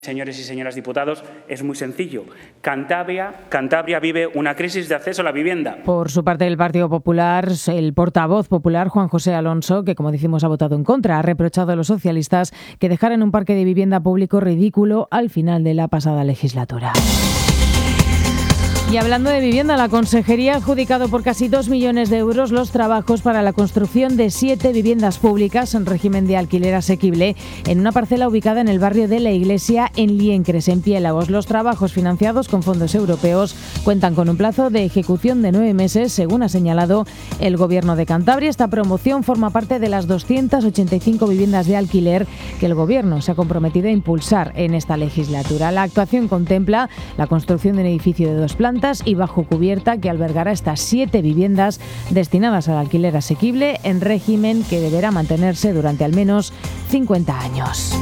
Señores y señoras diputados, es muy sencillo. Cantabria vive una crisis de acceso a la vivienda. Por su parte, el Partido Popular, el portavoz popular, Juan José Alonso, que como decimos ha votado en contra, ha reprochado a los socialistas que dejaran un parque de vivienda público ridículo al final de la pasada legislatura. Y hablando de vivienda, la Consejería ha adjudicado por casi 2 millones de euros los trabajos para la construcción de 7 viviendas públicas en régimen de alquiler asequible en una parcela ubicada en el barrio de La Iglesia, en Liencres, en Piélagos. Los trabajos, financiados con fondos europeos, cuentan con un plazo de ejecución de 9 meses, según ha señalado el Gobierno de Cantabria. Esta promoción forma parte de las 285 viviendas de alquiler que el Gobierno se ha comprometido a impulsar en esta legislatura. La actuación contempla la construcción de un edificio de 2 plantas y bajo cubierta que albergará estas 7 viviendas destinadas al alquiler asequible en régimen que deberá mantenerse durante al menos 50 años.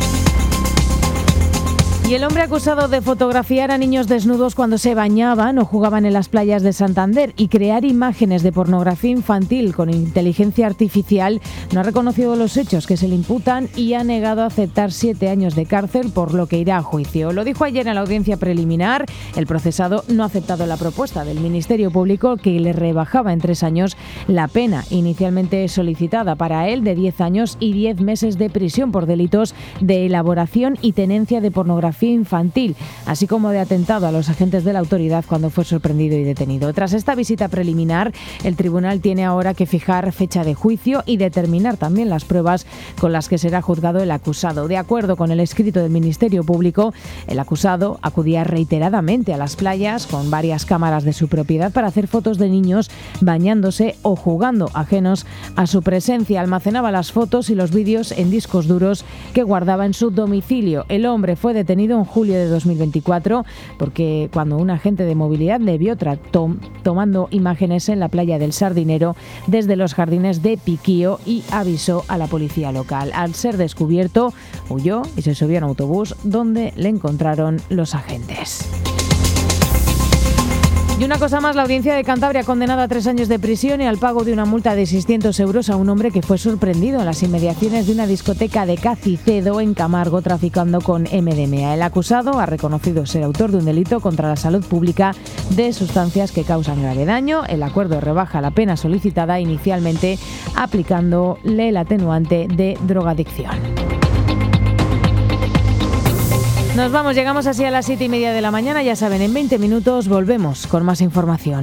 Y el hombre acusado de fotografiar a niños desnudos cuando se bañaban o jugaban en las playas de Santander y crear imágenes de pornografía infantil con inteligencia artificial no ha reconocido los hechos que se le imputan y ha negado aceptar 7 años de cárcel, por lo que irá a juicio. Lo dijo ayer en la audiencia preliminar. El procesado no ha aceptado la propuesta del Ministerio Público, que le rebajaba en 3 años la pena inicialmente solicitada para él de 10 años y 10 meses de prisión por delitos de elaboración y tenencia de pornografía infantil, así como de atentado a los agentes de la autoridad cuando fue sorprendido y detenido. Tras esta visita preliminar, el tribunal tiene ahora que fijar fecha de juicio y determinar también las pruebas con las que será juzgado el acusado. De acuerdo con el escrito del Ministerio Público, el acusado acudía reiteradamente a las playas con varias cámaras de su propiedad para hacer fotos de niños bañándose o jugando ajenos a su presencia. Almacenaba las fotos y los vídeos en discos duros que guardaba en su domicilio. El hombre fue detenido en julio de 2024 porque cuando un agente de movilidad le vio tomando imágenes en la playa del Sardinero desde los jardines de Piquío y avisó a la policía local. Al ser descubierto, huyó y se subió a un autobús donde le encontraron los agentes. Y una cosa más, la Audiencia de Cantabria ha condenado a 3 años de prisión y al pago de una multa de 600 euros a un hombre que fue sorprendido en las inmediaciones de una discoteca de Cacicedo, en Camargo, traficando con MDMA. El acusado ha reconocido ser autor de un delito contra la salud pública de sustancias que causan grave daño. El acuerdo rebaja la pena solicitada inicialmente, aplicándole el atenuante de drogadicción. Nos vamos, llegamos así a las 7:30 de la mañana. Ya saben, en 20 minutos volvemos con más información.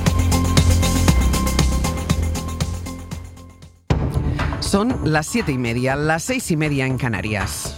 Son las 7:30, las 6:30 en Canarias.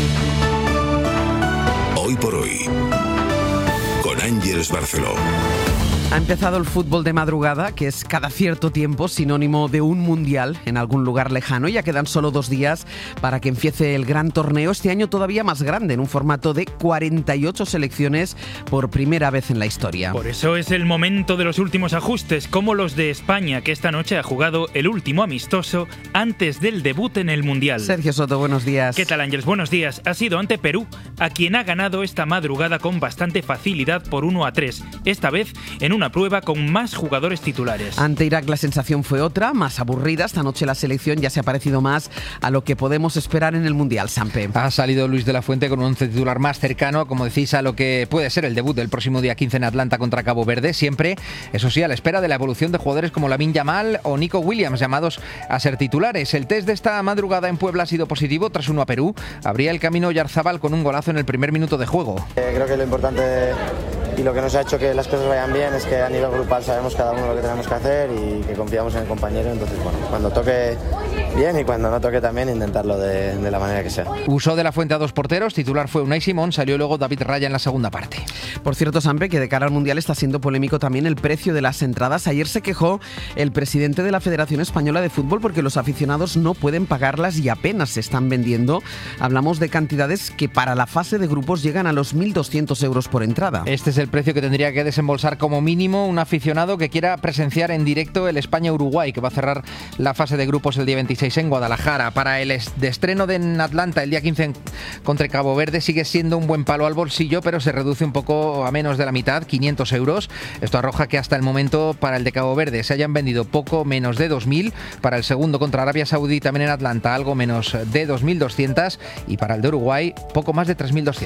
Hoy por hoy, con Ángeles Barceló. Ha empezado el fútbol de madrugada, que es cada cierto tiempo sinónimo de un mundial en algún lugar lejano. Ya quedan solo 2 días para que empiece el gran torneo, este año todavía más grande, en un formato de 48 selecciones por primera vez en la historia. Por eso es el momento de los últimos ajustes, como los de España, que esta noche ha jugado el último amistoso antes del debut en el mundial. Sergio Soto, buenos días. ¿Qué tal, Ángeles? Buenos días. Ha sido ante Perú, a quien ha ganado esta madrugada con bastante facilidad por 1-3, esta vez en una prueba con más jugadores titulares. Ante Irak la sensación fue otra, más aburrida. Esta noche la selección ya se ha parecido más a lo que podemos esperar en el Mundial, Sampe. Ha salido Luis de la Fuente con un once titular más cercano, como decís, a lo que puede ser el debut del próximo día 15 en Atlanta contra Cabo Verde. Siempre, eso sí, a la espera de la evolución de jugadores como Lamine Yamal o Nico Williams, llamados a ser titulares. El test de esta madrugada en Puebla ha sido positivo tras 1 a Perú. Abría el camino Oyarzabal con un golazo en el primer minuto de juego. Creo que lo importante y lo que nos ha hecho que las cosas vayan bien es que a nivel grupal sabemos cada uno lo que tenemos que hacer y que confiamos en el compañero. Entonces, bueno, cuando toque bien y cuando no toque también intentarlo de la manera que sea. Usó de la Fuente a 2 porteros, titular fue Unai Simón, salió luego David Raya en la segunda parte. Por cierto, Sampe, que de cara al Mundial está siendo polémico también el precio de las entradas. Ayer se quejó el presidente de la Federación Española de Fútbol porque los aficionados no pueden pagarlas y apenas se están vendiendo. Hablamos de cantidades que para la fase de grupos llegan a los 1.200 euros por entrada. Este es el precio que tendría que desembolsar como mínimo un aficionado que quiera presenciar en directo el España-Uruguay, que va a cerrar la fase de grupos el día 26 16 en Guadalajara. Para el de estreno en Atlanta el día 15 contra Cabo Verde sigue siendo un buen palo al bolsillo, pero se reduce un poco a menos de la mitad, 500 euros. Esto arroja que hasta el momento para el de Cabo Verde se hayan vendido poco menos de 2.000, para el segundo contra Arabia Saudí también en Atlanta algo menos de 2.200 y para el de Uruguay poco más de 3.200.